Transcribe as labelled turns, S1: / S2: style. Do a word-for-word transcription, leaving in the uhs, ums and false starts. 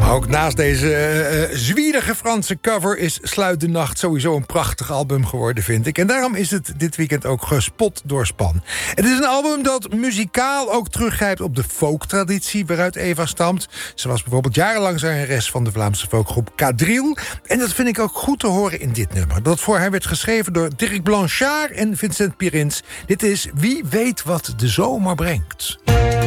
S1: Ook naast deze uh, zwierige Franse cover is Sluit de Nacht sowieso een prachtig album geworden, vind ik. En daarom is het dit weekend ook gespot door Span. Het is een album dat muzikaal ook teruggrijpt op de folktraditie waaruit Eva stamt. Ze was bijvoorbeeld jarenlang zangeres van de Vlaamse folkgroep Quadrille. En dat vind ik ook goed te horen in dit nummer. Dat voor haar werd geschreven door Dirk Blanchard en Vincent Pierins. Dit is Wie weet wat de zomer brengt.